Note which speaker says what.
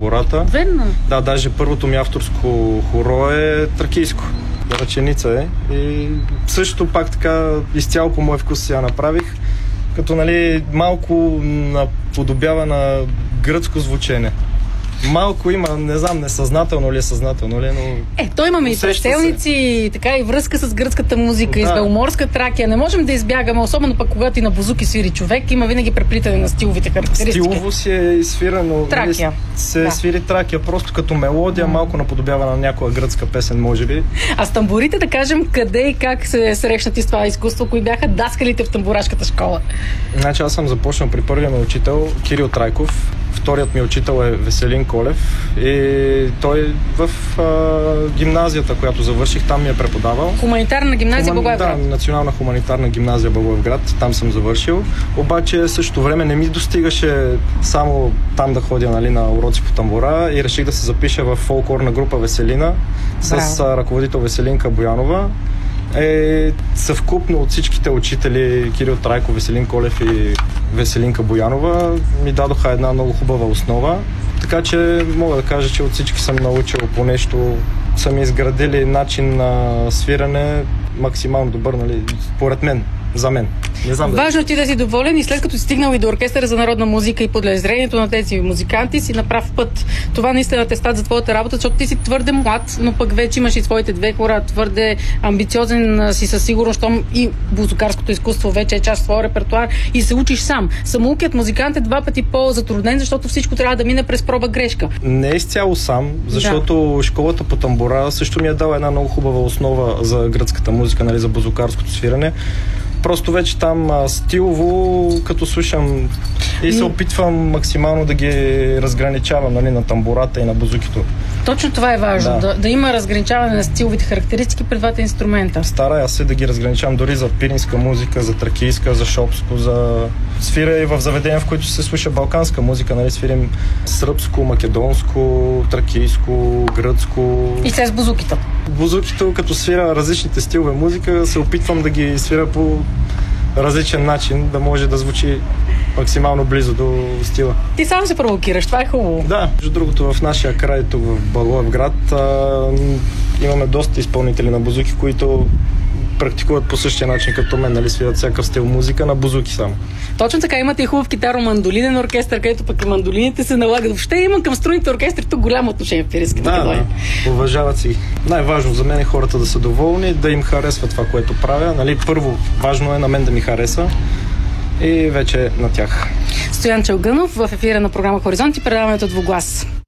Speaker 1: тамбурата.
Speaker 2: Верно.
Speaker 1: Да, даже първото ми авторско хоро е тракийско. Ръченица е. И също пак така изцяло по мой вкус сега направих, като нали малко наподобява на гръцко звучене. Малко има, не знам, несъзнателно ли е, съзнателно ли, но...
Speaker 2: Той имаме и преселници, така и връзка с гръцката музика, и с беломорска Тракия. Не можем да избягаме, особено пък когато и на бузуки свири човек, има винаги преплитане на стиловите характеристики.
Speaker 1: Стилово си е изсвирано.
Speaker 2: Тракия.
Speaker 1: Свири Тракия, просто като мелодия, малко наподобява на някоя гръцка песен, може би.
Speaker 2: А с тамбурите, да кажем, къде и как се срещнати с това изкуство, кои бяха даскалите в тамбурашката школа?
Speaker 1: Значи аз съм започнал при първия ми учител, Кирил Трайков. Вторият ми учител е Веселин Колев и той в гимназията, която завърших, там ми е преподавал.
Speaker 2: Хуманитарна гимназия Благоевград.
Speaker 1: Да, Национална хуманитарна гимназия Благоевград, там съм завършил. Обаче същото време не ми достигаше само там да ходя, нали, на уроци по тамбура и реших да се запиша в фолклорна група Веселина с ръководител Веселинка Боянова. Съвкупно от всичките учители Кирил Трайков, Веселин Колев и Веселинка Боянова ми дадоха една много хубава основа. Така че мога да кажа, че от всички съм научил по нещо, са ми изградили начин на свиране максимално добър, нали, според мен, за мен. Не знам.
Speaker 2: Важно ти да си доволен и след като си стигнал и до Оркестъра за народна музика и подлезрението на тези музиканти си на прав път. Това наистина е атестат за твоята работа, защото ти си твърде млад, но пък вече имаш и своите две хора, твърде амбициозен си със сигурност, щом и бузукарското изкуство вече е част от твоя репертуар и се учиш сам. Самоукият музикант е два пъти по-затруднен, защото всичко трябва да мине през проба грешка.
Speaker 1: Не е изцяло сам, защото школата по тамбура също ми е дала една много хубава основа за гръцката музика, нали, за бузукарското свирене. Просто вече там стилово, като слушам и се опитвам максимално да ги разграничавам, нали, на тамбурата и на бузукито.
Speaker 2: Точно това е важно, да има разграничаване на стиловите характеристики при двата инструмента.
Speaker 1: Старая се да ги разграничавам дори за пиринска музика, за тракийска, за шопско, за... Свиря и в заведения, в които се слуша балканска музика, нали, свирим сръбско, македонско, тракийско, гръцко...
Speaker 2: И с бузукито.
Speaker 1: Бузукито, като свира различните стилове музика, се опитвам да ги свира по различен начин, да може да звучи максимално близо до стила.
Speaker 2: Ти сам се провокираш, това е хубаво.
Speaker 1: Да, между другото в нашия край, тук в Благоевград, имаме доста изпълнители на бузуки, които практикуват по същия начин като мен, нали, свират всякакъв стил музика на бузуки само.
Speaker 2: Точно така, имате и хубав китаро-мандолинен оркестър, където пък и мандолините се налагат. Въобще имам към струните оркестри тук голямо отношение в Пиринската Македония.
Speaker 1: Да, уважават си. Най-важно за мен е хората да са доволни, да им харесва това, което правя. Нали, първо, важно е на мен да ми хареса и вече на тях.
Speaker 2: Стоян Чалгънов в ефира на програма Хоризонт и предаването Двуглас.